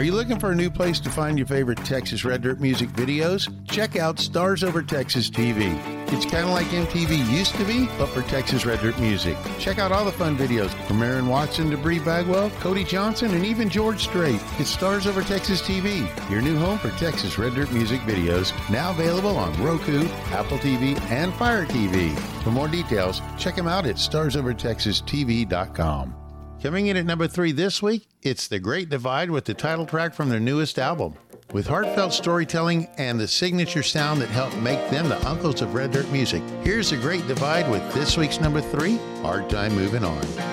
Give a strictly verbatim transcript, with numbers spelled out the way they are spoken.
Are you looking for a new place to find your favorite Texas Red Dirt music videos? Check out Stars Over Texas T V. It's kind of like M T V used to be, but for Texas Red Dirt music. Check out all the fun videos from Aaron Watson to Bree Bagwell, Cody Johnson, and even George Strait. It's Stars Over Texas T V, your new home for Texas Red Dirt music videos, now available on Roku, Apple T V, and Fire T V. For more details, check them out at stars over texas t v dot com. Coming in at number three this week, it's The Great Divide with the title track from their newest album. With heartfelt storytelling and the signature sound that helped make them the uncles of Red Dirt music, here's The Great Divide with this week's number three, Hard Time Moving On.